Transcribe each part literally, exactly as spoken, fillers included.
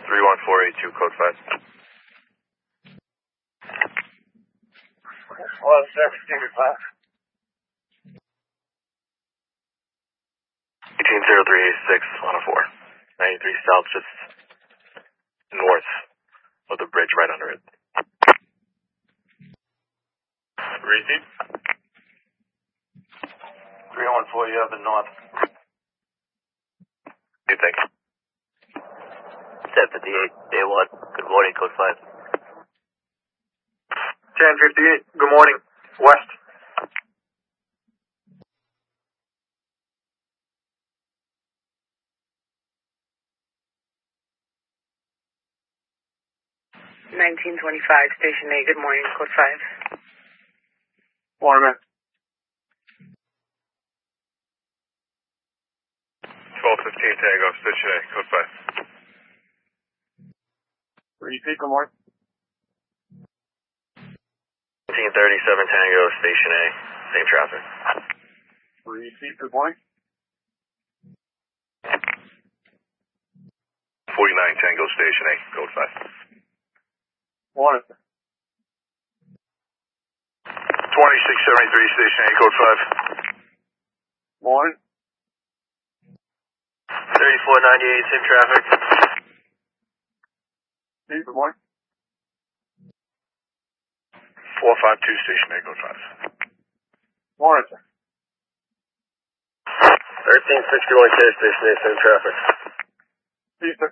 three one four eight two, code five. Well, service Jimmy five. Eighteen zero three eight six on a four. ninety-three south, just north of the bridge, right under it. Receive. three one four, you have the north. What do you think? ten fifty-eight, day one. Good morning, code five. ten fifty-eight, good morning. West. nineteen twenty-five, Station eight, good morning, code five. Morning, man. twelve fifteen Tango, Station A, code five. Repeat, good morning. eighteen thirty-seven Tango, Station A, same traffic. Repeat, good morning. forty-nine Tango, Station A, code five. Morning. twenty-six seventy-three Station A, code five. Morning. thirty-four ninety-eight, same traffic. Repeat, good morning. four five two Station A, code five. Morning, sir. thirteen sixty-one K, Station A, same traffic. Repeat, sir.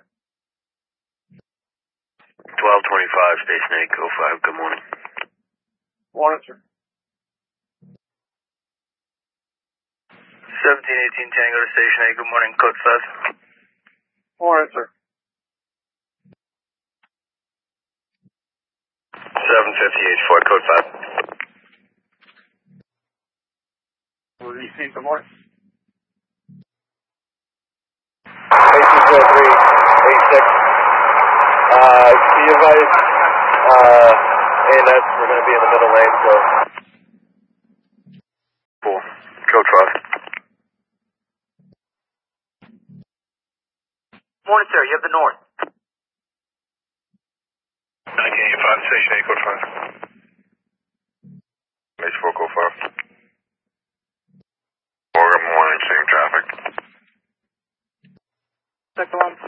twelve twenty-five Station A, code five, good morning. Morning, sir. seventeen eighteen Tango to Station A, good morning, code five. Morning, sir. seven fifty H four, code five. Repeat, good morning. eighteen zero three eight six. Uh, be advised, uh, A and S, we're going to be in the middle lane, so. Cool. Code five. Morning, sir, you have the north. nineteen eighty-five Station A, code five. H four, code five. Morgan morning, same traffic. Second one.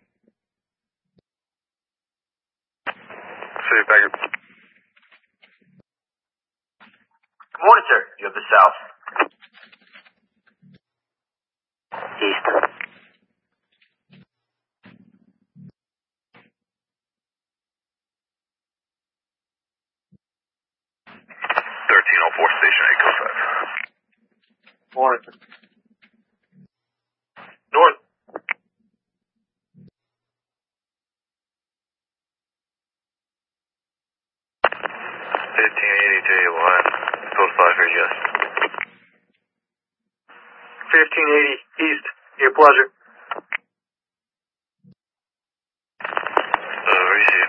See you, thank you. Good morning, sir. You have the south. East. thirteen oh four Station A, code five. Morning, sir. North. fifteen eighty J one, code five here, yes. fifteen eighty East, your pleasure. Uh, receive.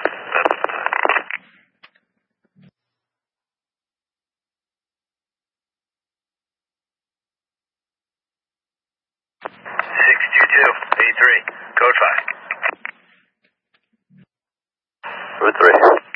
six two two eight three, code five. Route three.